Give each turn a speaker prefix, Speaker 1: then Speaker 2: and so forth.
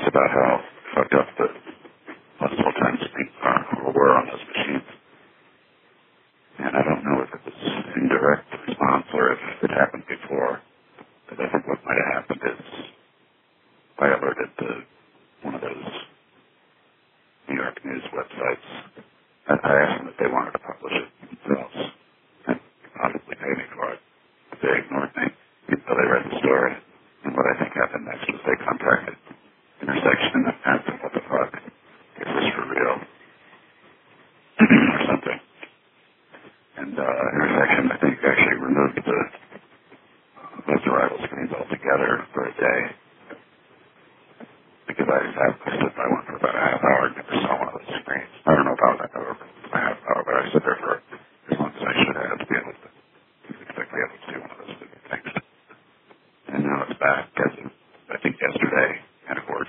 Speaker 1: about how fucked up the multiple times people were on those machines. And I don't know if it was indirect response or if it happened before. But I think what might have happened is I alerted one of those New York news websites. I asked them if they wanted to publish it themselves and obviously pay me for it. But they ignored me until they read the story. And what I think happened next was they contacted Intersection and asked them what the fuck. Is this for real? Or something. And Intersection, I think, actually removed those arrival screens altogether for a day. Because I stood by one for about a half hour and never saw one of those screens. I don't know about that over a half hour, but I stood there for